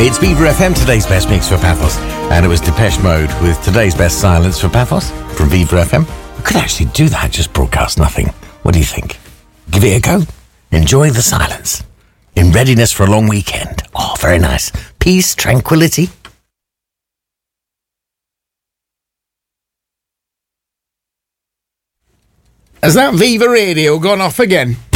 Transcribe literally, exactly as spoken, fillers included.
It's Viva F M, today's best mix for Paphos. And it was Depeche Mode with today's best silence for Paphos from Viva F M. We could actually do that, just broadcast nothing. What do you think? Give it a go. Enjoy the silence. In readiness for a long weekend. Oh, very nice. Peace, tranquility. Has that Viva Radio gone off again?